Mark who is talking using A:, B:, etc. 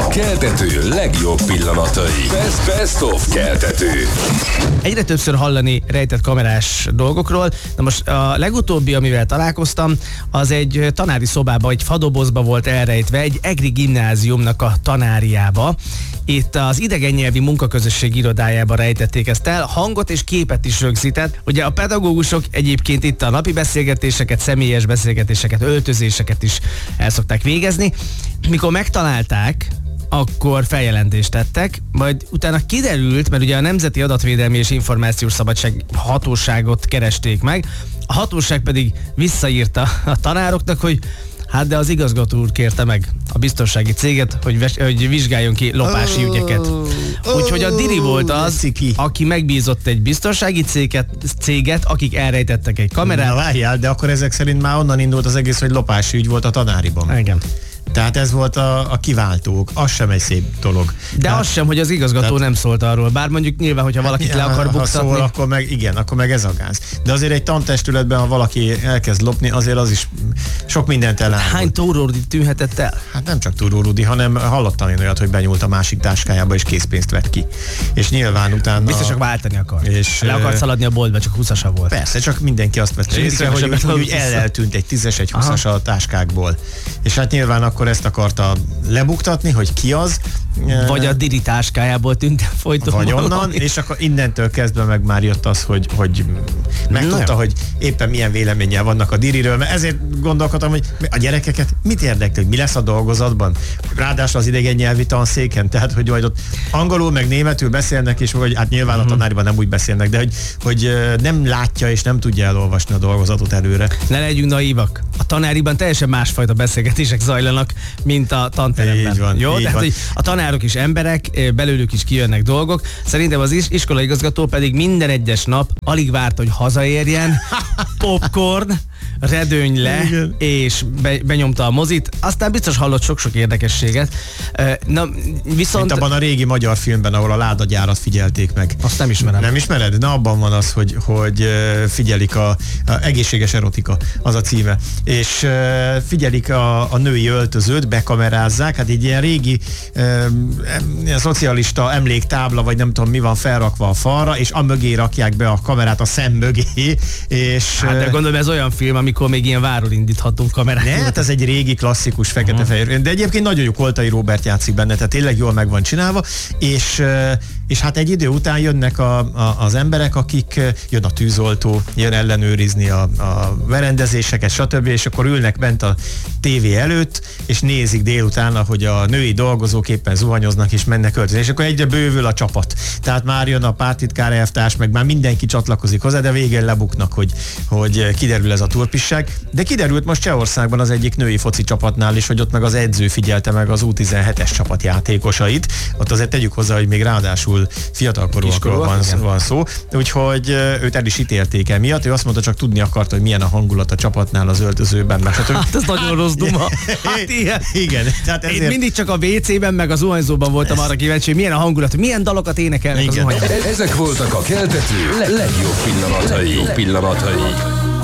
A: Keltető legjobb pillanatai. Best of Keltető.
B: Egyre többször hallani rejtett kamerás dolgokról. Na most a legutóbbi, amivel találkoztam, az egy tanári szobába, egy fadobozba volt elrejtve, egy egri gimnáziumnak a tanáriába. Itt az idegennyelvi munkaközösség irodájába rejtették ezt el, hangot és képet is rögzített. Ugye a pedagógusok egyébként itt a napi beszélgetéseket, személyes beszélgetéseket, öltözéseket is el szokták végezni. Mikor megtalálták, akkor feljelentést tettek, majd utána kiderült, mert ugye a Nemzeti Adatvédelmi és Információs Szabadság Hatóságot keresték meg, a hatóság pedig visszaírta a tanároknak, hogy hát de az igazgató úr kérte meg a biztonsági céget, hogy vizsgáljon ki lopási ügyeket. Úgyhogy a Diri volt az, aki megbízott egy biztonsági céget, akik elrejtettek egy kamerát.
C: Na várjál, de akkor ezek szerint már onnan indult az egész, hogy lopási ügy volt a tanáriban.
B: Igen.
C: Tehát ez volt a kiváltók. Az sem egy szép dolog.
B: De az sem, hogy az igazgató nem szólt arról. Bár mondjuk nyilván, hogyha valakit le akar buktatni.
C: Ha szól, akkor meg ez a gáz. De azért egy tantestületben, ha valaki elkezd lopni, azért az is sok mindent elárul.
B: Hány Tóró Rudi tűnhetett el?
C: Hát nem csak Tóró Rudi, hanem hallottam én olyat, hogy benyúlt a másik táskájába és készpénzt vett ki. És nyilván utána...
B: Biztos csak váltani akar.
C: És
B: le akart szaladni a boltba, csak 20-asa volt.
C: Persze, csak mindenki azt vette észre, hogy eltűnt egy 10-es, egy 20-as a táskákból. És hát nyilván akkor ezt akarta lebuktatni, hogy ki az.
B: Vagy a Diri táskájából tűnt folyton.
C: Vagy onnan, és akkor innentől kezdve meg már jött az, hogy megtudta, hogy éppen milyen véleménnyel vannak a Diriről, mert ezért gondolkodtam, hogy a gyerekeket mit érdekli, hogy mi lesz a dolgozatban. Ráadásul az idegen nyelvi tanszéken, tehát hogy majd ott angolul meg németül beszélnek, és hogy hát nyilván a tanáriban nem úgy beszélnek, de hogy nem látja és nem tudja elolvasni a dolgozatot előre.
B: Ne legyünk naívak. A tanáriban teljesen másfajta beszélgetések zajlanak, mint a tanteremben.
C: Így van,
B: jó?
C: így
B: Tehát,
C: van.
B: hogy a tanárok is emberek, belőlük is kijönnek dolgok. Szerintem az iskolaigazgató pedig minden egyes nap alig várt, hogy hazaérjen, popcorn, redőny le, igen. És benyomta a mozit, aztán biztos hallott sok-sok érdekességet. Na, viszont...
C: Mint abban a régi magyar filmben, ahol a ládagyárat figyelték meg.
B: Azt nem ismerem.
C: Nem ismered? Na, abban van az, hogy figyelik a egészséges erotika, az a címe. És figyelik a női öltözőt, bekamerázzák, hát egy ilyen régi szocialista emléktábla, vagy nem tudom mi van felrakva a falra, és amögé rakják be a kamerát a szem mögé, és...
B: Hát de gondolom, ez olyan film, amikor még ilyen váról indíthatunk kamerát.
C: Ne, hát ez egy régi klasszikus fekete-fehér. De egyébként nagyon jó, Koltai Róbert játszik benne, tehát tényleg jól meg van csinálva, és hát egy idő után jönnek az emberek, akik jön a tűzoltó, jön ellenőrizni a berendezéseket, stb. És akkor ülnek bent a tévé előtt, és nézik délután, hogy a női dolgozók éppen zuhanyoznak és mennek öltözni. És akkor egyre bővül a csapat. Tehát már jön a pártitkár elvtárs, meg már mindenki csatlakozik hozzá, de végén lebuknak, hogy kiderül ez a turpisság. De kiderült most Csehországban az egyik női foci csapatnál is, hogy ott meg az edző figyelte meg az U17-es csapat játékosait. Ott azért tegyük hozzá, hogy még ráadásul fiatalkorúakról van szó. Úgyhogy őt el is ítélték emiatt. Ő azt mondta, csak tudni akarta, hogy milyen a hangulat a csapatnál az öltözőben.
B: Hát ez nagyon rossz duma. Hát ilyen.
C: Igen. Tehát ezért...
B: Én mindig csak a WC-ben meg a zuhanyzóban voltam arra kíváncsi, hogy milyen a hangulat, milyen dalokat énekelnek a zuhanyzóban.
A: Ezek voltak a Keltető legjobb pillanatai.